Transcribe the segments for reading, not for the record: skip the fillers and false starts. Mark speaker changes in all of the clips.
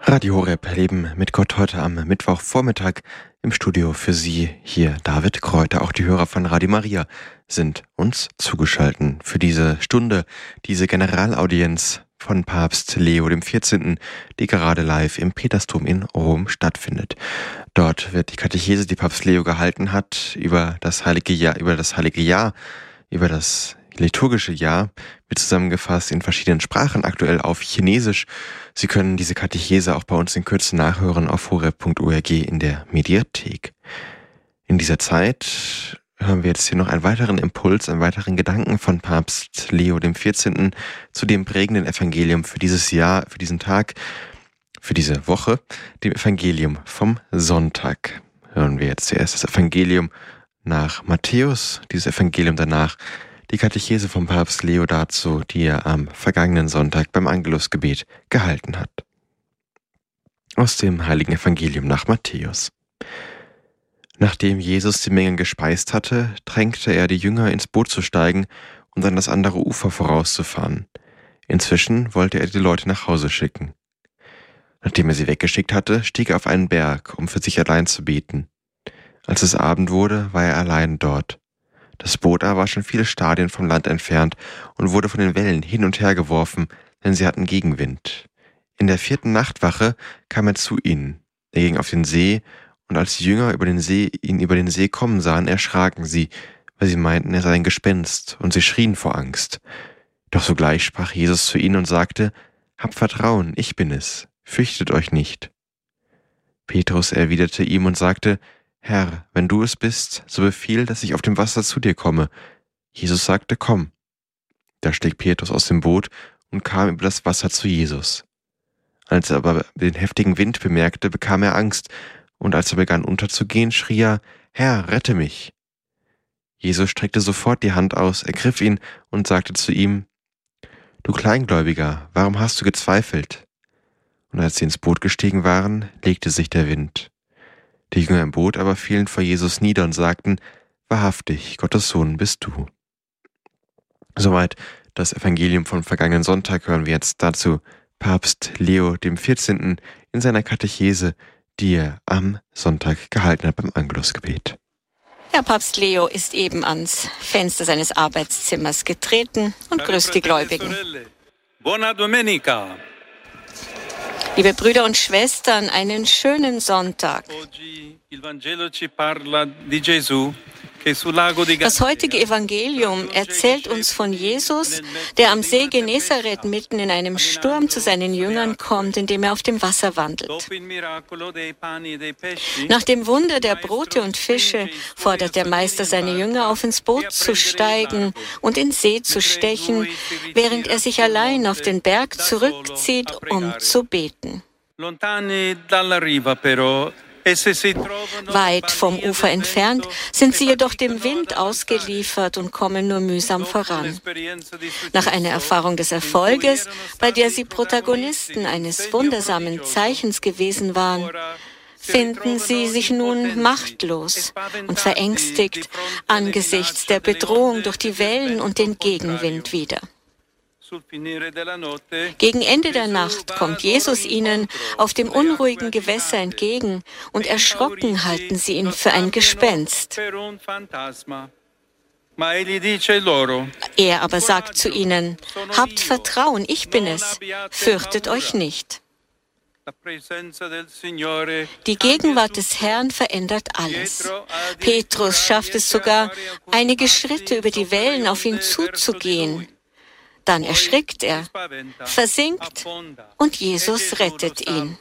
Speaker 1: Radio Horeb Leben mit Gott heute am Mittwochvormittag im Studio für Sie hier David Kräuter. Auch die Hörer von Radio Maria sind uns zugeschaltet für diese Stunde, diese Generalaudienz von Papst Leo XIV., die gerade live im Petersdom in Rom stattfindet. Dort wird die Katechese, die Papst Leo gehalten hat, über das liturgische Jahr, wird zusammengefasst in verschiedenen Sprachen, aktuell auf Chinesisch. Sie können diese Katechese auch bei uns in Kürze nachhören auf horeb.org in der Mediathek. In dieser Zeit hören wir jetzt hier noch einen weiteren Impuls, einen weiteren Gedanken von Papst Leo XIV. Zu dem prägenden Evangelium für dieses Jahr, für diesen Tag, für diese Woche, dem Evangelium vom Sonntag. Hören wir jetzt zuerst das Evangelium nach Matthäus, dieses Evangelium danach die Katechese vom Papst Leo dazu, die er am vergangenen Sonntag beim Angelusgebet gehalten hat. Aus dem heiligen Evangelium nach Matthäus. Nachdem Jesus die Mengen gespeist hatte, drängte er die Jünger, ins Boot zu steigen und an das andere Ufer vorauszufahren. Inzwischen wollte er die Leute nach Hause schicken. Nachdem er sie weggeschickt hatte, stieg er auf einen Berg, um für sich allein zu beten. Als es Abend wurde, war er allein dort. Das Boot aber war schon viele Stadien vom Land entfernt und wurde von den Wellen hin und her geworfen, denn sie hatten Gegenwind. In der 4. Nachtwache kam er zu ihnen. Er ging auf den See, und als die Jünger ihn über den See kommen sahen, erschraken sie, weil sie meinten, er sei ein Gespenst, und sie schrien vor Angst. Doch sogleich sprach Jesus zu ihnen und sagte: Habt Vertrauen, ich bin es, fürchtet euch nicht. Petrus erwiderte ihm und sagte: Herr, wenn du es bist, so befiehl, dass ich auf dem Wasser zu dir komme. Jesus sagte: Komm. Da stieg Petrus aus dem Boot und kam über das Wasser zu Jesus. Als er aber den heftigen Wind bemerkte, bekam er Angst, und als er begann unterzugehen, schrie er: Herr, rette mich. Jesus streckte sofort die Hand aus, ergriff ihn und sagte zu ihm: Du Kleingläubiger, warum hast du gezweifelt? Und als sie ins Boot gestiegen waren, legte sich der Wind. Die Jünger im Boot aber fielen vor Jesus nieder und sagten: Wahrhaftig, Gottes Sohn bist du. Soweit das Evangelium vom vergangenen Sonntag. Hören wir jetzt dazu Papst Leo XIV. In seiner Katechese, die er am Sonntag gehalten hat beim Angelusgebet.
Speaker 2: Herr Papst Leo ist eben ans Fenster seines Arbeitszimmers getreten und grüßt die Gläubigen.
Speaker 3: Buona domenica.
Speaker 2: Liebe Brüder und Schwestern, einen schönen Sonntag. Das heutige Evangelium erzählt uns von Jesus, der am See Genezareth mitten in einem Sturm zu seinen Jüngern kommt, indem er auf dem Wasser wandelt. Nach dem Wunder der Brote und Fische fordert der Meister seine Jünger auf, ins Boot zu steigen und in See zu stechen, während er sich allein auf den Berg zurückzieht, um zu beten. Weit vom Ufer entfernt sind sie jedoch dem Wind ausgeliefert und kommen nur mühsam voran. Nach einer Erfahrung des Erfolges, bei der sie Protagonisten eines wundersamen Zeichens gewesen waren, finden sie sich nun machtlos und verängstigt angesichts der Bedrohung durch die Wellen und den Gegenwind wieder. Gegen Ende der Nacht kommt Jesus ihnen auf dem unruhigen Gewässer entgegen und erschrocken halten sie ihn für ein Gespenst. Er aber sagt zu ihnen: Habt Vertrauen, ich bin es, fürchtet euch nicht. Die Gegenwart des Herrn verändert alles. Petrus schafft es sogar, einige Schritte über die Wellen auf ihn zuzugehen. Dann erschrickt er, versinkt und Jesus rettet ihn.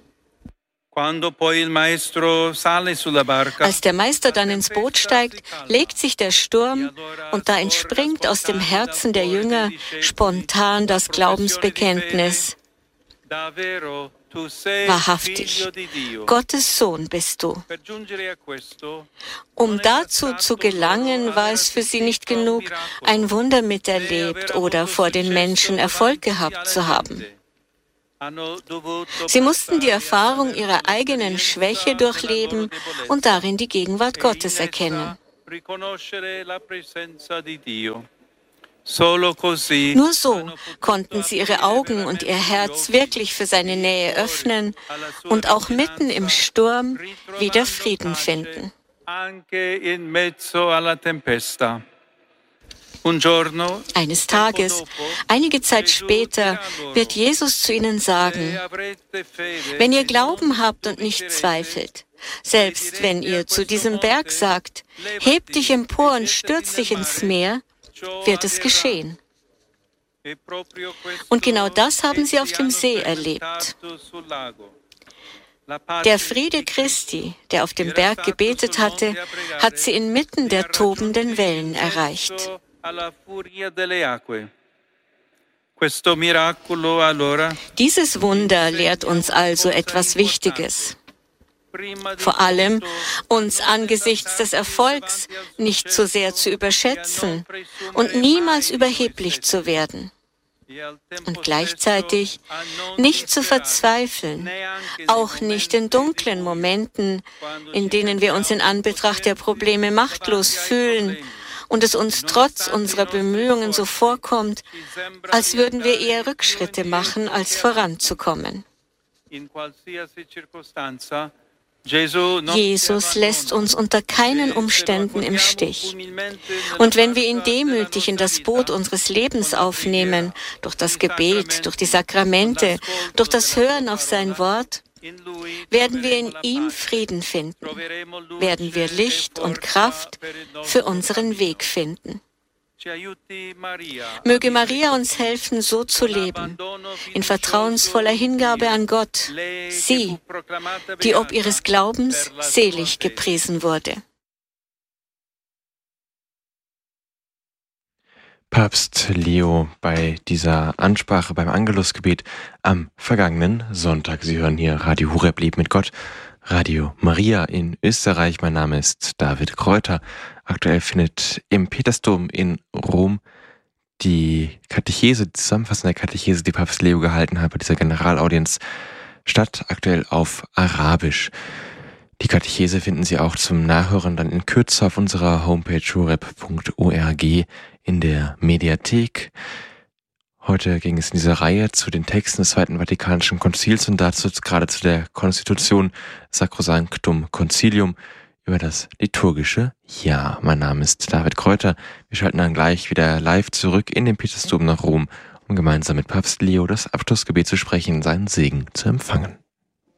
Speaker 2: Als der Meister dann ins Boot steigt, legt sich der Sturm und da entspringt aus dem Herzen der Jünger spontan das Glaubensbekenntnis: Wahrhaftig, Gottes Sohn bist du. Um dazu zu gelangen, war es für sie nicht genug, ein Wunder miterlebt oder vor den Menschen Erfolg gehabt zu haben. Sie mussten die Erfahrung ihrer eigenen Schwäche durchleben und darin die Gegenwart Gottes erkennen. Nur so konnten sie ihre Augen und ihr Herz wirklich für seine Nähe öffnen und auch mitten im Sturm wieder Frieden finden. Eines Tages, einige Zeit später, wird Jesus zu ihnen sagen: Wenn ihr Glauben habt und nicht zweifelt, selbst wenn ihr zu diesem Berg sagt, heb dich empor und stürz dich ins Meer, wird es geschehen. Und genau das haben sie auf dem See erlebt. Der Friede Christi, der auf dem Berg gebetet hatte, hat sie inmitten der tobenden Wellen erreicht. Dieses Wunder lehrt uns also etwas Wichtiges. Vor allem, uns angesichts des Erfolgs nicht zu sehr zu überschätzen und niemals überheblich zu werden. Und gleichzeitig nicht zu verzweifeln, auch nicht in dunklen Momenten, in denen wir uns in Anbetracht der Probleme machtlos fühlen und es uns trotz unserer Bemühungen so vorkommt, als würden wir eher Rückschritte machen, als voranzukommen. Jesus lässt uns unter keinen Umständen im Stich. Und wenn wir ihn demütig in das Boot unseres Lebens aufnehmen, durch das Gebet, durch die Sakramente, durch das Hören auf sein Wort, werden wir in ihm Frieden finden, werden wir Licht und Kraft für unseren Weg finden. Möge Maria uns helfen, so zu leben, in vertrauensvoller Hingabe an Gott, sie, die ob ihres Glaubens selig gepriesen wurde.
Speaker 1: Papst Leo bei dieser Ansprache beim Angelusgebet am vergangenen Sonntag. Sie hören hier Radio Horeb Leben mit Gott, Radio Maria in Österreich. Mein Name ist David Kräuter. Aktuell findet im Petersdom in Rom die Katechese, die zusammenfassende Katechese, die Papst Leo gehalten hat bei dieser Generalaudienz statt, aktuell auf Arabisch. Die Katechese finden Sie auch zum Nachhören dann in Kürze auf unserer Homepage horeb.org in der Mediathek. Heute ging es in dieser Reihe zu den Texten des Zweiten Vatikanischen Konzils und dazu gerade zu der Konstitution Sacrosanctum Concilium über das liturgische Jahr. Mein Name ist David Kräuter. Wir schalten dann gleich wieder live zurück in den Petersdom nach Rom, um gemeinsam mit Papst Leo das Abschlussgebet zu sprechen, seinen Segen zu empfangen.